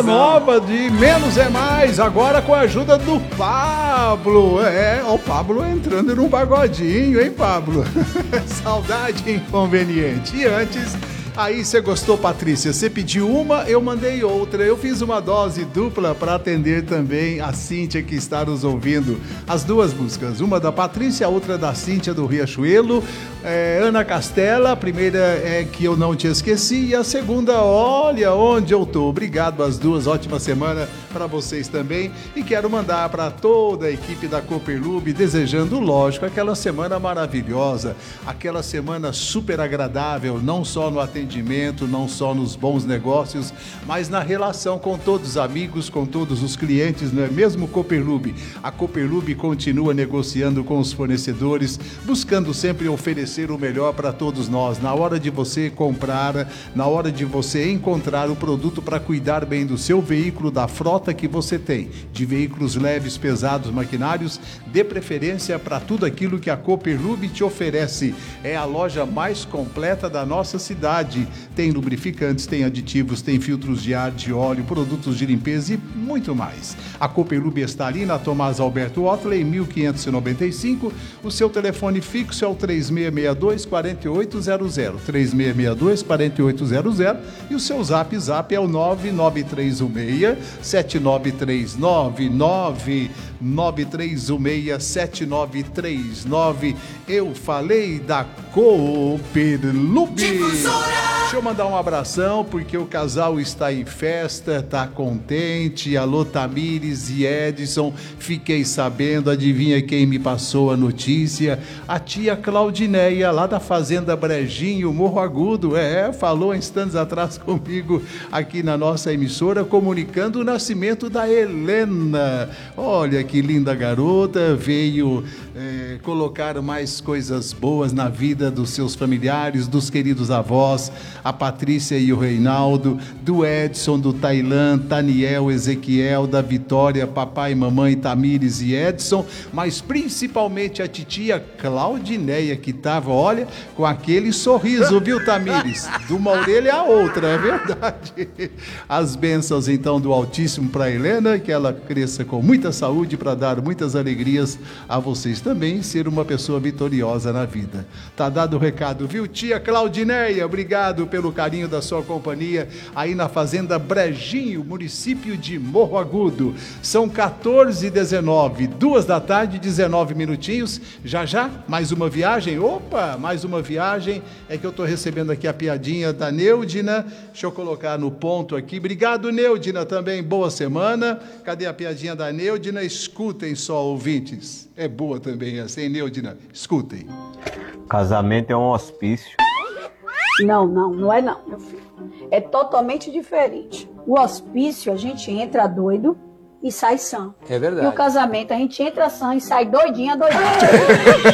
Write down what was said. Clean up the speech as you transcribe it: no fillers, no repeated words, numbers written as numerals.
música nova de Menos é Mais, agora com a ajuda do Pablo. O Pablo entrando num pagodinho, hein, Pablo? Saudade inconveniente. E antes... Aí você gostou, Patrícia? Você pediu uma, eu mandei outra. Eu fiz uma dose dupla para atender também a Cíntia que está nos ouvindo. As duas músicas, uma da Patrícia, a outra da Cíntia do Riachuelo. Ana Castela, a primeira é Que Eu Não Te Esqueci e a segunda, Olha Onde Eu Tô. Obrigado às duas, ótima semana para vocês também. E quero mandar para toda a equipe da Cooperlube, desejando, lógico, aquela semana maravilhosa, aquela semana super agradável, não só no atendimento, não só nos bons negócios, mas na relação com todos os amigos, com todos os clientes, não é mesmo, Cooperlube? A Cooperlube continua negociando com os fornecedores, buscando sempre oferecer o melhor para todos nós. Na hora de você comprar, na hora de você encontrar o produto para cuidar bem do seu veículo, da frota que você tem, de veículos leves, pesados, maquinários, dê preferência para tudo aquilo que a Cooperlube te oferece. É a loja mais completa da nossa cidade. Tem lubrificantes, tem aditivos, tem filtros de ar, de óleo, produtos de limpeza e muito mais. A Cooperlube está ali na Tomás Alberto Otley, 1595. O seu telefone fixo é o 3662-4800, 3662-4800, e o seu zap é o 99316-7939, 9316-7939. Eu falei da Cooperlube. Deixa eu mandar um abração, porque o casal está em festa, está contente. Alô, Tamires e Edson, fiquei sabendo, adivinha quem me passou a notícia? A tia Claudineia, lá da Fazenda Brejinho, Morro Agudo, falou instantes atrás comigo aqui na nossa emissora, comunicando o nascimento da Helena. Olha que linda garota, veio colocar mais coisas boas na vida dos seus familiares, dos queridos avós, a Patrícia e o Reinaldo, do Edson, do Tailan, Taniel, Ezequiel, da Vitória, papai, mamãe, Tamires e Edson, mas principalmente a titia Claudineia, que estava, olha, com aquele sorriso, viu, Tamires? De uma orelha à outra, é verdade. As bênçãos, então, do Altíssimo para Helena, que ela cresça com muita saúde para dar muitas alegrias a vocês também, ser uma pessoa vitoriosa na vida. Tá dado o recado, viu, tia Claudineia? Obrigado pelo carinho da sua companhia aí na Fazenda Brejinho, município de Morro Agudo. São 14h19, 14h, 19 minutinhos. Já, mais uma viagem. Opa, mais uma viagem. É que eu tô recebendo aqui a piadinha da Neudina. Deixa eu colocar no ponto aqui. Obrigado, Neudina, também. Boa semana. Cadê a piadinha da Neudina? Escutem só, ouvintes. É boa também essa, hein, Neudina? Escutem. Casamento é um hospício. Não é não, meu filho. É totalmente diferente. O hospício, a gente entra doido e sai sã. É verdade. E o casamento, a gente entra sã e sai doidinha.